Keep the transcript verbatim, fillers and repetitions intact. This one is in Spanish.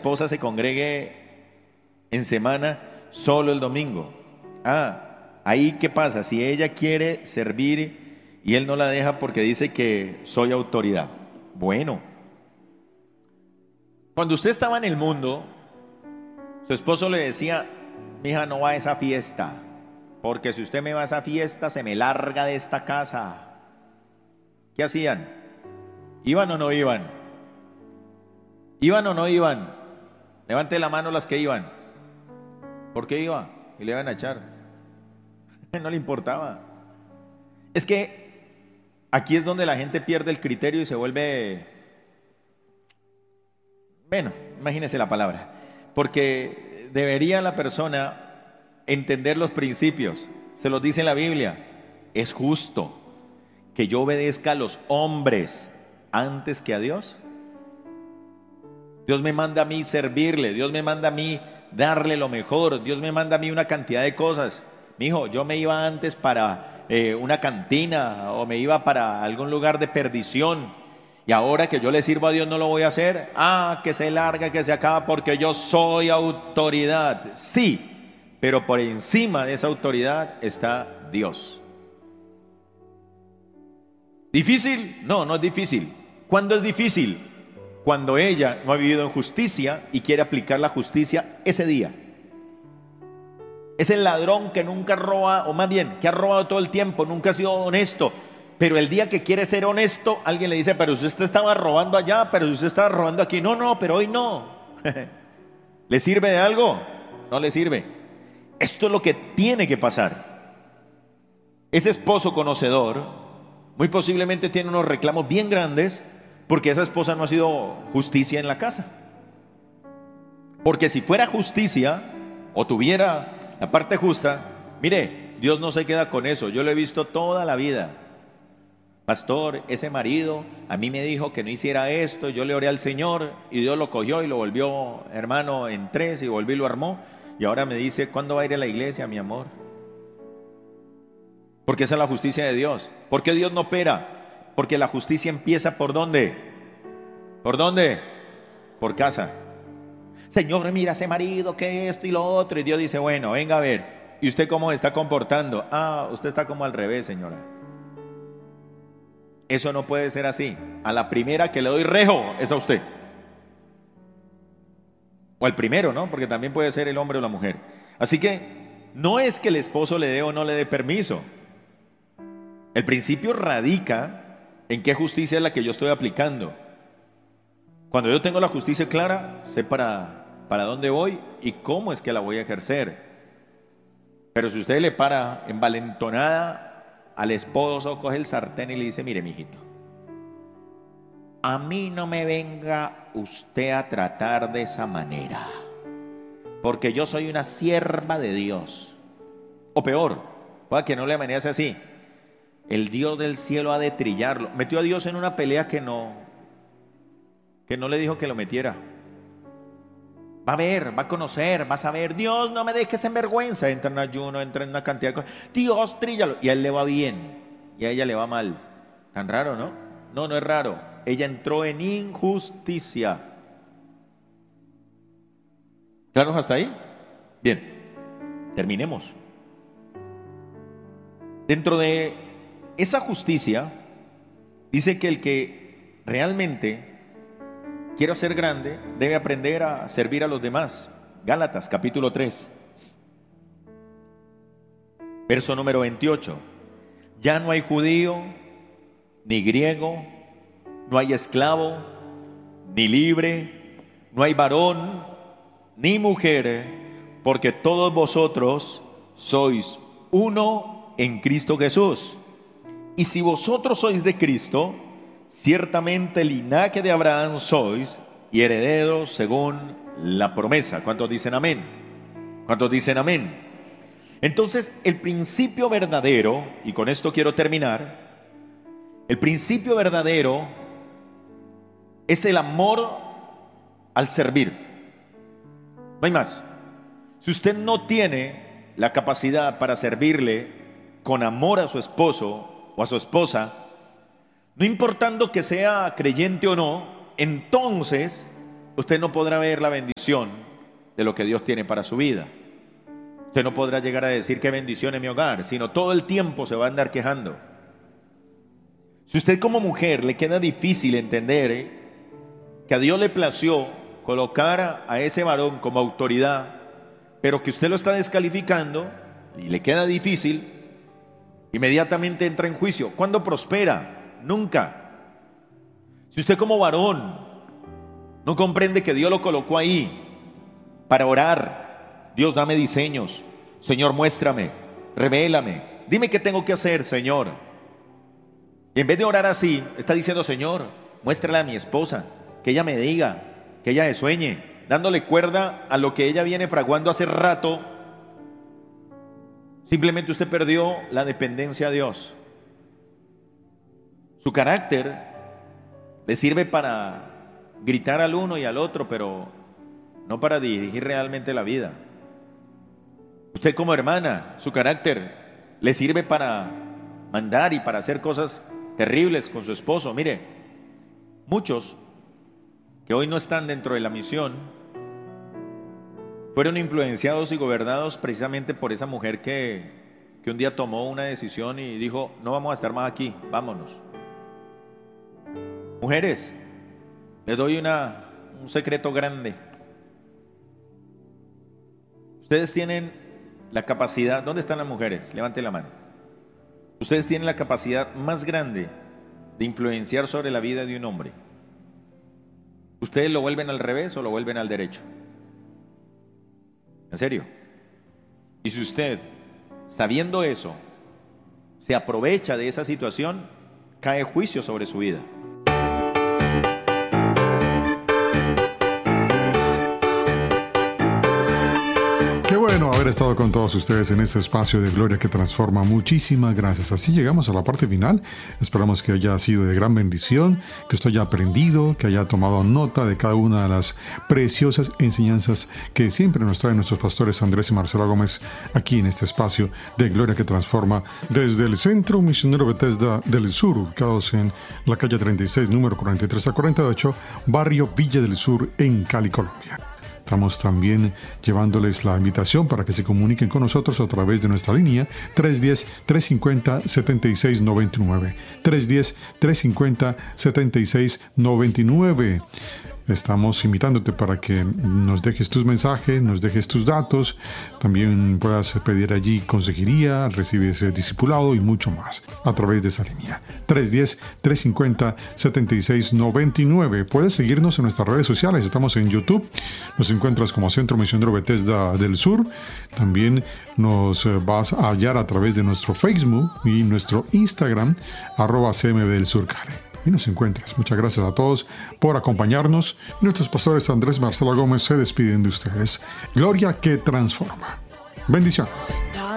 esposa se congregue en semana solo el domingo. Ah, ahí ¿qué pasa? Si ella quiere servir y él no la deja porque dice que soy autoridad. Bueno, cuando usted estaba en el mundo, su esposo le decía: mija, no va a esa fiesta, porque si usted me va a esa fiesta se me larga de esta casa. ¿Qué hacían? ¿Iban o no iban? ¿Iban o no iban? Levante la mano las que iban. ¿Por qué iba? Y le iban a echar. No le importaba. Es que aquí es donde la gente pierde el criterio y se vuelve, bueno, imagínese la palabra, porque debería la persona entender los principios. Se los dice en la Biblia: es justo que yo obedezca a los hombres antes que a Dios. Dios me manda a mí servirle, Dios me manda a mí darle lo mejor, Dios me manda a mí una cantidad de cosas. Mijo, yo me iba antes para eh, una cantina o me iba para algún lugar de perdición, y ahora que yo le sirvo a Dios no lo voy a hacer. Ah, que se larga, que se acaba, porque yo soy autoridad. Sí, pero por encima de esa autoridad está Dios. ¿Difícil? No, no es difícil. ¿Cuándo es difícil? Cuando ella no ha vivido en justicia y quiere aplicar la justicia ese día. Es el ladrón que nunca roba, o más bien, que ha robado todo el tiempo, nunca ha sido honesto. Pero el día que quiere ser honesto, alguien le dice: pero usted estaba robando allá, pero usted estaba robando aquí. No, no, pero hoy no. ¿Le sirve de algo? No le sirve. Esto es lo que tiene que pasar. Ese esposo conocedor muy posiblemente tiene unos reclamos bien grandes porque esa esposa no ha sido justicia en la casa. Porque si fuera justicia o tuviera la parte justa, mire, Dios no se queda con eso. Yo lo he visto toda la vida. Pastor, ese marido a mí me dijo que no hiciera esto, yo le oré al Señor y Dios lo cogió y lo volvió, hermano, en tres, y volvió y lo armó, y ahora me dice: ¿cuándo va a ir a la iglesia, mi amor? Porque esa es la justicia de Dios. ¿Por qué Dios no opera? Porque la justicia empieza ¿por dónde? ¿Por dónde? Por casa. Señor, mira ese marido, que esto y lo otro. Y Dios dice: bueno, venga a ver, ¿y usted cómo se está comportando? Ah, usted está como al revés, señora. Eso no puede ser así. A la primera que le doy rejo es a usted. O al primero, ¿no? Porque también puede ser el hombre o la mujer. Así que no es que el esposo le dé o no le dé permiso. El principio radica en qué justicia es la que yo estoy aplicando. Cuando yo tengo la justicia clara, sé para, para dónde voy y cómo es que la voy a ejercer. Pero si usted le para envalentonada al esposo, coge el sartén y le dice: mire, mijito, a mí no me venga usted a tratar de esa manera, porque yo soy una sierva de Dios. O peor, pueda que no le amenace así: el Dios del cielo ha de trillarlo. Metió a Dios en una pelea que no, que no le dijo que lo metiera. Va a ver, va a conocer, va a saber. Dios, no me dejes en vergüenza. Entra en ayuno, entra en una cantidad de cosas. Dios, tríllalo. Y a él le va bien y a ella le va mal. Tan raro, ¿no? No, no es raro. Ella entró en injusticia. ¿Claros hasta ahí? Bien, terminemos. Dentro de esa justicia dice que el que realmente quiera ser grande debe aprender a servir a los demás. Gálatas capítulo tres, verso número veintiocho. Ya no hay judío ni griego, no hay esclavo ni libre, no hay varón ni mujer, porque todos vosotros sois uno en Cristo Jesús. Y si vosotros sois de Cristo, ciertamente linaje de Abraham sois y herederos según la promesa. ¿Cuántos dicen amén? ¿Cuántos dicen amén? Entonces, el principio verdadero, y con esto quiero terminar, el principio verdadero es el amor al servir. No hay más. Si usted no tiene la capacidad para servirle con amor a su esposo o a su esposa, no importando que sea creyente o no, entonces usted no podrá ver la bendición de lo que Dios tiene para su vida. Usted no podrá llegar a decir qué bendición en mi hogar, sino todo el tiempo se va a andar quejando. Si usted como mujer le queda difícil entender ¿eh? que a Dios le plació colocar a, a ese varón como autoridad, pero que usted lo está descalificando y le queda difícil, inmediatamente entra en juicio. ¿Cuándo prospera? Nunca. Si usted como varón no comprende que Dios lo colocó ahí para orar, Dios, dame diseños, Señor, muéstrame, revélame, dime qué tengo que hacer, Señor. Y en vez de orar así, está diciendo, Señor, muéstrale a mi esposa, que ella me diga, que ella se sueñe, dándole cuerda a lo que ella viene fraguando hace rato. Simplemente usted perdió la dependencia a Dios. Su carácter le sirve para gritar al uno y al otro, pero no para dirigir realmente la vida. Usted como hermana, su carácter le sirve para mandar y para hacer cosas terribles con su esposo. Mire, muchos que hoy no están dentro de la misión fueron influenciados y gobernados precisamente por esa mujer que, que un día tomó una decisión y dijo, no vamos a estar más aquí, vámonos. Mujeres, les doy una, un secreto grande. Ustedes tienen la capacidad, ¿dónde están las mujeres? Levanten la mano. Ustedes tienen la capacidad más grande de influenciar sobre la vida de un hombre. ¿Ustedes lo vuelven al revés o lo vuelven al derecho? ¿En serio? Y si usted, sabiendo eso, se aprovecha de esa situación, cae juicio sobre su vida. Qué bueno haber estado con todos ustedes en este espacio de Gloria que Transforma. Muchísimas gracias. Así llegamos a la parte final. Esperamos que haya sido de gran bendición, que usted haya aprendido, que haya tomado nota de cada una de las preciosas enseñanzas que siempre nos traen nuestros pastores Andrés y Marcela Gómez aquí en este espacio de Gloria que Transforma desde el Centro Misionero Bethesda del Sur, ubicados en la calle treinta y seis, número cuarenta y tres a cuarenta y ocho, barrio Villa del Sur, en Cali, Colombia. Estamos también llevándoles la invitación para que se comuniquen con nosotros a través de nuestra línea tres uno cero, tres cinco cero, siete seis nueve nueve. tres uno cero, tres cinco cero, siete seis nueve nueve. Estamos invitándote para que nos dejes tus mensajes, nos dejes tus datos. También puedas pedir allí consejería, recibes discipulado y mucho más a través de esa línea. tres uno cero, tres cinco cero, siete seis nueve nueve. Puedes seguirnos en nuestras redes sociales. Estamos en YouTube. Nos encuentras como Centro Misionero Bethesda del Sur. También nos vas a hallar a través de nuestro Facebook y nuestro Instagram, arroba C M B del Sur Cali. Y nos encuentras. Muchas gracias a todos por acompañarnos. Nuestros pastores Andrés y Marcela Gómez se despiden de ustedes. Gloria que transforma. Bendiciones.